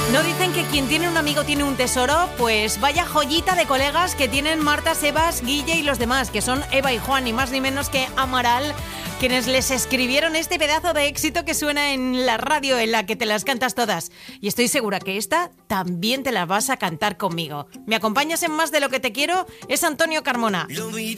¿No dicen que quien tiene un amigo tiene un tesoro? Pues vaya joyita de colegas que tienen Marta, Sebas, Guille y los demás, que son Eva y Juan, ni más ni menos que Amaral, quienes les escribieron este pedazo de éxito que suena en la radio, en la que te las cantas todas. Y estoy segura que esta también te la vas a cantar conmigo. ¿Me acompañas en Más de lo que te quiero? Es Antonio Carmona. Lo vi